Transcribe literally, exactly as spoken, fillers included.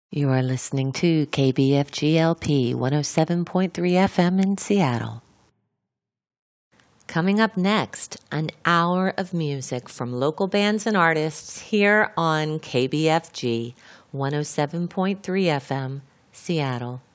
You are listening to K B F G L P one oh seven point three F M in Seattle. Coming up next, an hour of music from local bands and artists here on K B F G one oh seven point three F M, Seattle.